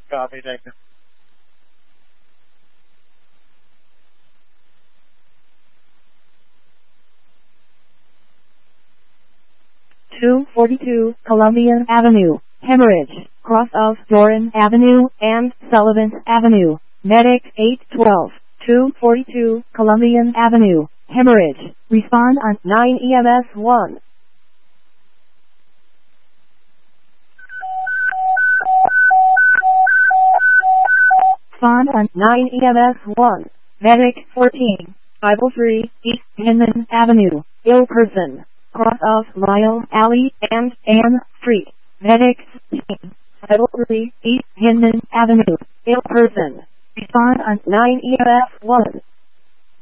Copy, thank you. (242) Columbia Avenue, hemorrhage, cross of Doran Avenue and Sullivan Avenue. Medic 812, 242 Columbia Avenue, hemorrhage. Respond on 9 EMS 1. Respond on 9 EMS 1. Medic 14, 503 East Hinman Avenue, ill person, cross of Lyle Alley and Ann Street. Medic 16, 503 East Hinman Avenue, ill person. Respond on 9 EMS 1.